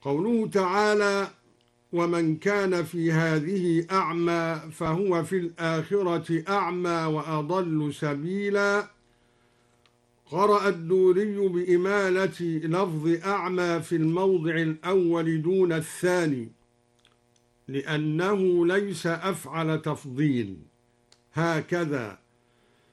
قوله تعالى: ومن كان في هذه أعمى فهو في الآخرة أعمى وأضل سبيلا. قرأ الدوري بإمالة لفظ أعمى في الموضع الأول دون الثاني، لأنه ليس أفعل تفضيل. هكذا